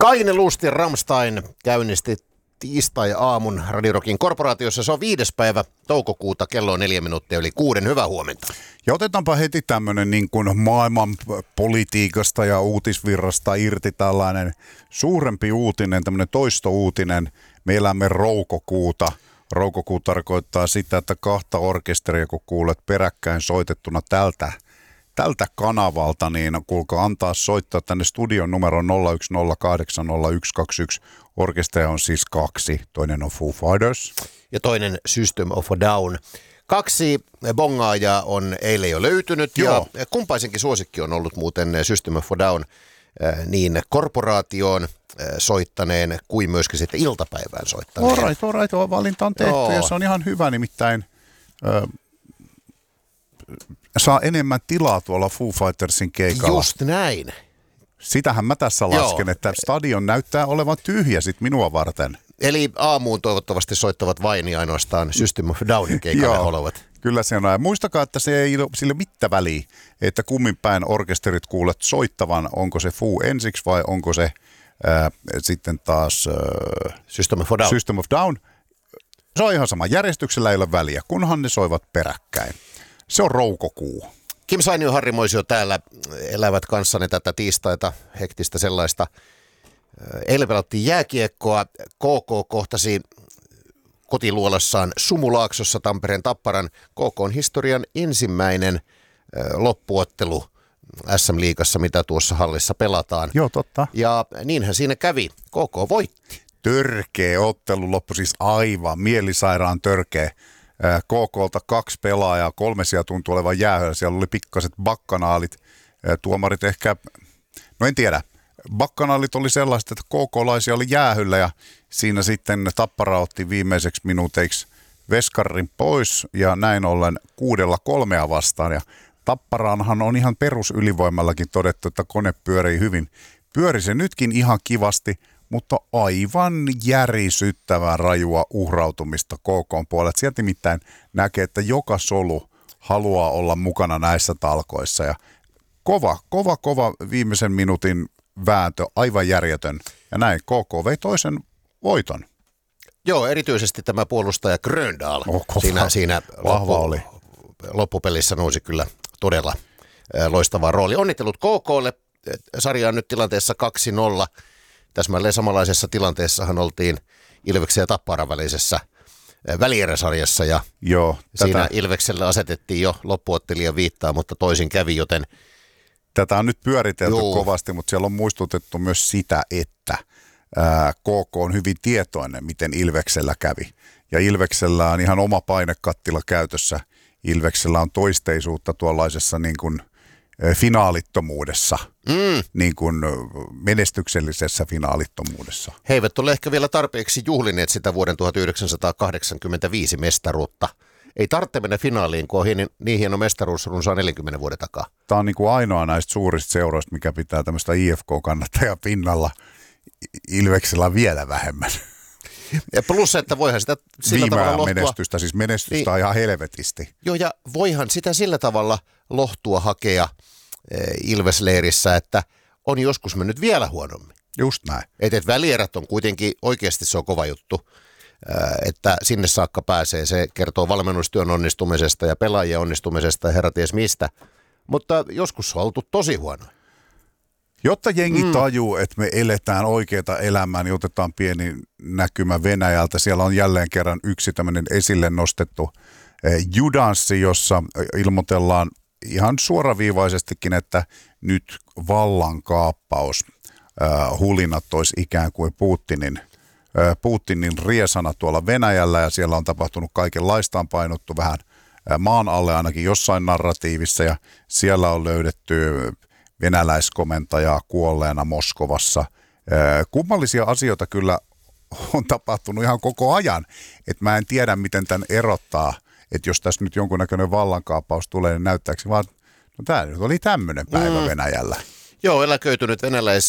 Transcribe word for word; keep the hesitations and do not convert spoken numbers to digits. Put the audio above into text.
Kaine Lust ja Rammstein käynnisti tiistai-aamun Radio Rockin korporaatiossa. Se on viides päivä toukokuuta, kello on neljä minuuttia yli kuuden. Hyvää huomenta. Ja otetaanpa heti tämmöinen niin kuin maailman politiikasta ja uutisvirrasta irti tällainen suurempi uutinen, tämmöinen toistouutinen. Me elämme roukokuuta. Roukokuu tarkoittaa sitä, että kahta orkesteria, kun kuulet peräkkäin soitettuna tältä, tältä kanavalta, niin kuulkaa antaa soittaa tänne studion numero nolla yksi nolla kahdeksan nolla yksi kaksi yksi. Orkesteria on siis kaksi. Toinen on Foo Fighters. Ja toinen System of a Down. Kaksi bongaajaa on eilen jo löytynyt. Joo. Ja kumpaisenkin suosikki on ollut muuten System of a Down niin korporaatioon soittaneen kuin myöskin sitten iltapäivään soittaneen. Alright, alright, valinta on tehty. Joo. Ja se on ihan hyvä, nimittäin äh, saa enemmän tilaa tuolla Foo Fightersin keikalla. Just näin. Sitähän mä tässä lasken, Joo. että stadion näyttää olevan tyhjä sit minua varten. Eli aamuun toivottavasti soittavat vain ja ainoastaan System of Downin keikalle olevat. Kyllä se on. Ja muistakaa, että se ei ole sille mitään väliä, että kummin päin orkesterit kuulet soittavan, onko se Foo ensiksi vai onko se ää, sitten taas ää, System of Down. System of Down. Se on ihan sama. Järjestyksellä ei ole väliä, kunhan ne soivat peräkkäin. Se on roukokuu. Kim Sainio ja Harri Moisio täällä elävät kanssani tätä tiistaita, hektistä sellaista. Eilen pelattiin jääkiekkoa. K K kohtasi kotiluolassaan Sumulaaksossa Tampereen Tapparan. K K:n historian ensimmäinen loppuottelu S M-liigassa, mitä tuossa hallissa pelataan. Joo, totta. Ja niinhän siinä kävi. K K voitti. Törkeä ottelu loppu, siis aivan mielisairaan törkeä. K K:lta kaksi pelaajaa, kolme siellä tuntui olevan jäähyllä. Siellä oli pikkaset bakkanaalit. Tuomarit ehkä, no en tiedä. Bakkanaalit oli sellaiset, että K K-laisia oli jäähyllä ja siinä sitten Tappara otti viimeiseksi minuuteiksi veskarin pois ja näin ollen kuudella kolmea vastaan. Ja Tapparaanhan on ihan perusylivoimallakin todettu, että kone pyörii hyvin. Pyöri se nytkin ihan kivasti, mutta aivan järisyttävää rajua uhrautumista K K:n puolella. Sieltä nimittäin näkee, että joka solu haluaa olla mukana näissä talkoissa. Ja kova, kova, kova viimeisen minuutin vääntö, aivan järjetön. Ja näin K K vei toisen voiton. Joo, erityisesti tämä puolustaja Gröndal oh, siinä, siinä loppu, oli. loppupelissä nousi kyllä todella loistava rooli. Onnittelut K K:lle. Sarja on nyt tilanteessa kaksi nolla. Täsmälleen samanlaisessa tilanteessahan oltiin Ilveksen ja Tapparan välisessä välieräsarjassa ja Joo, siinä tätä... Ilvekselle asetettiin jo loppuottelijan viittaa, mutta toisin kävi, joten tätä on nyt pyöritelty Joo. kovasti, mutta siellä on muistutettu myös sitä, että ää, K K on hyvin tietoinen, miten Ilveksellä kävi. Ja Ilveksellä on ihan oma painekattila käytössä. Ilveksellä on toisteisuutta tuollaisessa niin kuin finaalittomuudessa, mm. niin kuin menestyksellisessä finaalittomuudessa. He eivät ole ehkä vielä tarpeeksi juhlineet sitä vuoden tuhatyhdeksänsataakahdeksankymmentäviisi mestaruutta. Ei tarvitse mennä finaaliin, kun on niin hieno mestaruus runsaan neljänkymmenen vuoden takaa. Tämä on niin kuin ainoa näistä suurista seuroista, mikä pitää tämmöistä I F K-kannattajaa pinnalla. Ilveksellä vielä vähemmän. Ja plus, että voihan sitä sillä tavalla lohtua. menestystä, siis menestystä niin, ihan helvetisti. Joo, ja voihan sitä sillä tavalla lohtua hakea e, Ilvesleirissä, että on joskus mennyt vielä huonommin. Just näin. Että et välierät on kuitenkin, oikeasti se on kova juttu, että sinne saakka pääsee. Se kertoo valmennustyön onnistumisesta ja pelaajien onnistumisesta ja herra ties mistä. Mutta joskus on oltu tosi huono. Jotta jengi mm. tajuu, että me eletään oikeaa elämää, niin otetaan pieni näkymä Venäjältä. Siellä on jälleen kerran yksi tämmöinen esille nostettu eh, judanssi, jossa ilmoitellaan ihan suoraviivaisestikin, että nyt vallankaappaus, eh, hulinat olisi ikään kuin Putinin, eh, Putinin riesana tuolla Venäjällä ja siellä on tapahtunut kaikenlaista, on painottu vähän eh, maan alle ainakin jossain narratiivissa ja siellä on löydetty venäläiskomentajaa kuolleena Moskovassa. Kummallisia asioita kyllä on tapahtunut ihan koko ajan, että mä en tiedä miten tämän erottaa, että jos tässä nyt jonkunnäköinen vallankaappaus tulee, niin näyttääkö vaan, no tämä nyt oli tämmöinen päivä mm. Venäjällä. Joo, eläköitynyt venäläis